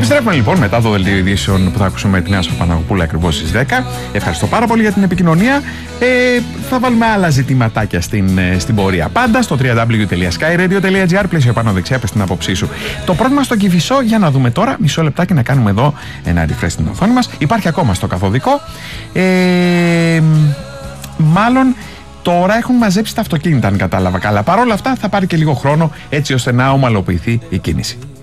Επιστρέφουμε λοιπόν μετά το δελτίο ειδήσεων που θα ακούσουμε τη Νέα Παπαναγοπούλου ακριβώς στις 10. Ευχαριστώ πάρα πολύ για την επικοινωνία. Θα βάλουμε άλλα ζητηματάκια στην πορεία. Πάντα στο www.skyradio.gr, πλαίσιο πάνω δεξιά, πες την άποψή σου. Το πρόβλημα στο Κηφισό, για να δούμε τώρα, μισό λεπτάκι να κάνουμε εδώ ένα refresh στην οθόνη μας. Υπάρχει ακόμα στο καθοδικό. Μάλλον τώρα έχουν μαζέψει τα αυτοκίνητα, αν κατάλαβα καλά. Παρ' όλα αυτά θα πάρει και λίγο χρόνο έτσι ώστε να ομαλοποιηθεί η κίνηση.